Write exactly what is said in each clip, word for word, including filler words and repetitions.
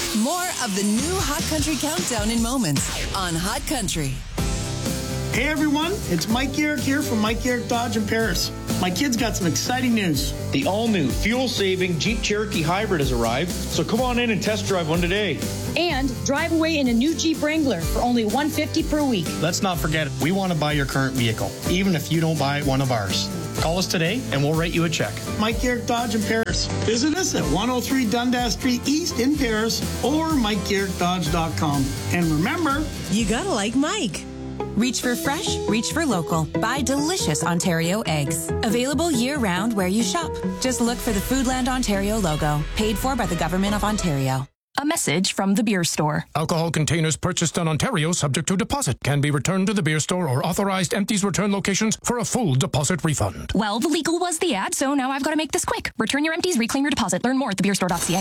More of the new Hot Country Countdown in moments on Hot Country. Hey everyone, it's Mike Garrick here from Mike Garrick Dodge in Paris. My kids got some exciting news. The all-new, fuel-saving Jeep Cherokee Hybrid has arrived, so come on in and test drive one today. And drive away in a new Jeep Wrangler for only one hundred fifty dollars per week. Let's not forget, we want to buy your current vehicle, even if you don't buy one of ours. Call us today and we'll write you a check. Mike Garrick Dodge in Paris. Visit us at one oh three Dundas Street East in Paris or mike garrick dodge dot com. And remember, you gotta like Mike. Reach for fresh, reach for local. Buy delicious Ontario eggs. Available year-round where you shop. Just look for the Foodland Ontario logo. Paid for by the Government of Ontario. A message from the beer store. Alcohol containers purchased in Ontario subject to deposit can be returned to the beer store or authorized empties return locations for a full deposit refund. Well, the legal was the ad, so now I've got to make this quick. Return your empties, reclaim your deposit. Learn more at the beer store dot c a.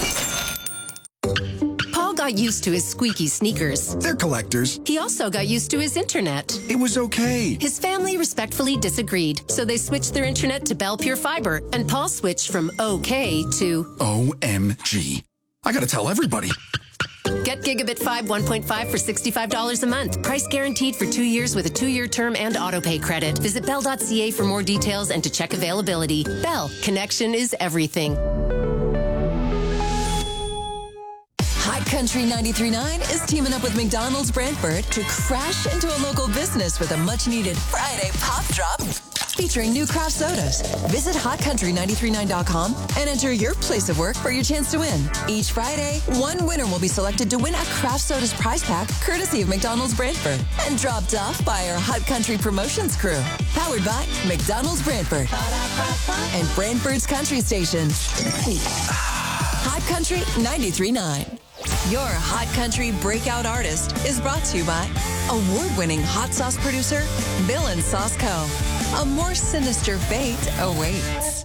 Paul got used to his squeaky sneakers. They're collectors. He also got used to his internet. It was okay. His family respectfully disagreed, so they switched their internet to Bell Pure Fiber, and Paul switched from okay to O M G. I gotta tell everybody. Get Gigabit five one point five for sixty-five dollars a month. Price guaranteed for two years with a two-year term and autopay credit. Visit bell dot c a for more details and to check availability. Bell, connection is everything. Hot Country ninety-three point nine is teaming up with McDonald's Brantford to crash into a local business with a much-needed Friday pop drop featuring new craft sodas. Visit hot country nine three nine dot com and enter your place of work for your chance to win. Each Friday, one winner will be selected to win a Craft Sodas prize pack courtesy of McDonald's Brantford and dropped off by our Hot Country promotions crew. Powered by McDonald's Brantford and Brantford's Country Station. Hot Country ninety-three point nine. Your Hot Country breakout artist is brought to you by award-winning hot sauce producer, Bill and Sauce Co. A more sinister fate awaits.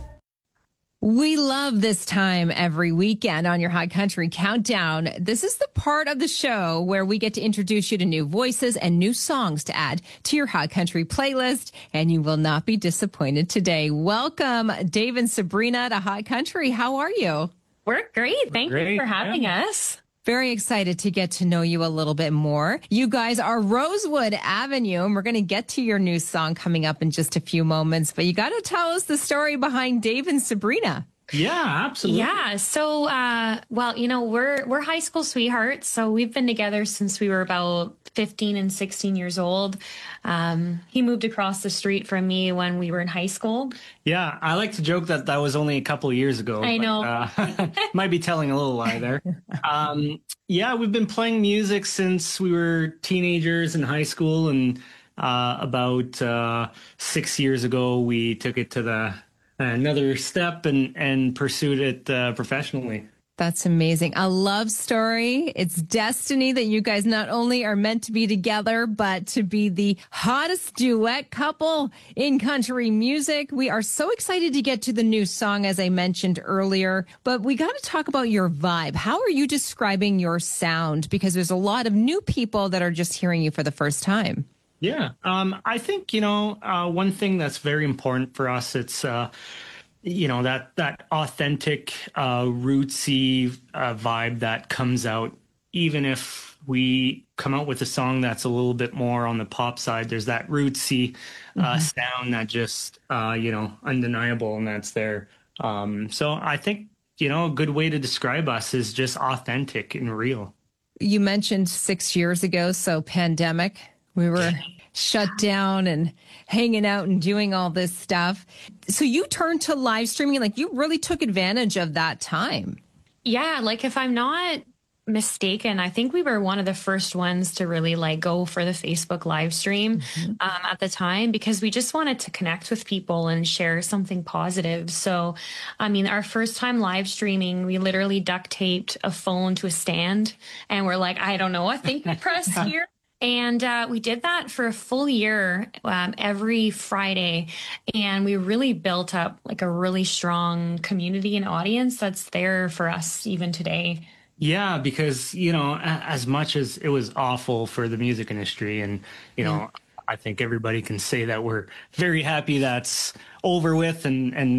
We love this time every weekend on your Hot Country Countdown. This is the part of the show where we get to introduce you to new voices and new songs to add to your Hot Country playlist, and you will not be disappointed today. Welcome, Dave and Sabrina, to Hot Country. How are you? We're great. Thank Great. you for having Yeah. us. Very excited to get to know you a little bit more. You guys are Rosewood Avenue, and we're going to get to your new song coming up in just a few moments. But you got to tell us the story behind Dave and Sabrina. Yeah, absolutely. Yeah. So, uh, well, you know, we're we're high school sweethearts. So we've been together since we were about fifteen and sixteen years old. Um, he moved across the street from me when we were in high school. Yeah, I like to joke that that was only a couple of years ago. I but, know. Uh, might be telling a little lie there. Um, yeah, we've been playing music since we were teenagers in high school, and uh, about uh, six years ago, we took it to the another step and and pursued it uh, professionally. That's amazing. A love story. It's destiny that you guys not only are meant to be together, but to be the hottest duet couple in country music. We are so excited to get to the new song, as I mentioned earlier, but we got to talk about your vibe. How are you describing your sound? Because there's a lot of new people that are just hearing you for the first time. Yeah, um, I think, you know, uh, one thing that's very important for us, it's, uh, you know, that that authentic, uh, rootsy uh, vibe that comes out, even if we come out with a song that's a little bit more on the pop side, there's that rootsy uh, mm-hmm. sound that just, uh, you know, undeniable, and that's there. Um, so I think, you know, a good way to describe us is just authentic and real. You mentioned six years ago, so pandemic, we were shut down and hanging out and doing all this stuff. So you turned to live streaming, like you really took advantage of that time. Yeah, like if I'm not mistaken, I think we were one of the first ones to really like go for the Facebook live stream mm-hmm. um, at the time, because we just wanted to connect with people and share something positive. So, I mean, our first time live streaming, we literally duct taped a phone to a stand and we're like, I don't know, I think we pressed here. And uh, we did that for a full year, um, every Friday. And we really built up like a really strong community and audience that's there for us even today. Yeah, because, you know, as much as it was awful for the music industry, and, you know, yeah. I think everybody can say that we're very happy that's over with and, and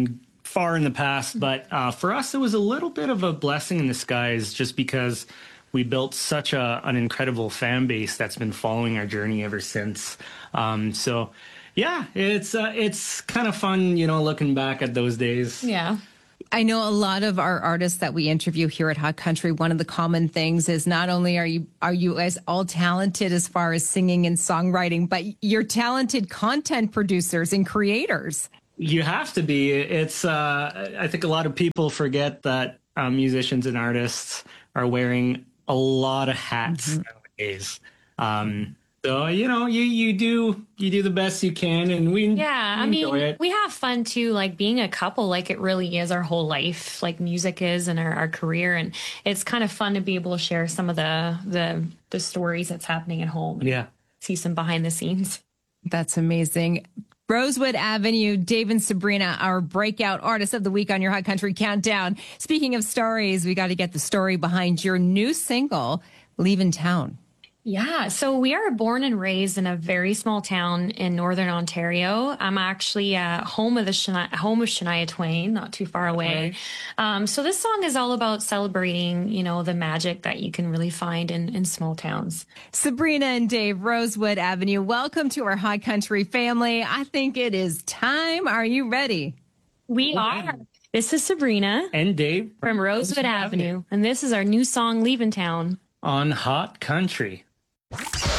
far in the past, but uh, for us, it was a little bit of a blessing in disguise just because we built such a, an incredible fan base that's been following our journey ever since. Um, so, yeah, it's uh, it's kind of fun, you know, looking back at those days. Yeah. I know a lot of our artists that we interview here at Hot Country, one of the common things is not only are you are you guys all talented as far as singing and songwriting, but you're talented content producers and creators. You have to be. It's. Uh, I think a lot of people forget that uh, musicians and artists are wearing a lot of hats mm-hmm. nowadays. Um, so you know, you you do you do the best you can, and we yeah. We I mean, it. we have fun too. Like being a couple, like it really is our whole life. Like music is, and our, our career, and it's kind of fun to be able to share some of the the the stories that's happening at home. Yeah, see some behind the scenes. That's amazing. Rosewood Avenue, Dave and Sabrina, our breakout artist of the week on your Hot Country Countdown. Speaking of stories, we got to get the story behind your new single, Leavin' Town. Yeah, so we are born and raised in a very small town in Northern Ontario. I'm actually uh, home of the Shania, home of Shania Twain, not too far away. Right. Um, so this song is all about celebrating, you know, the magic that you can really find in, in small towns. Sabrina and Dave, Rosewood Avenue, welcome to our Hot Country family. I think it is time. Are you ready? We okay. are. This is Sabrina and Dave from Rosewood Avenue, Avenue, and this is our new song, Leavin' Town, on Hot Country.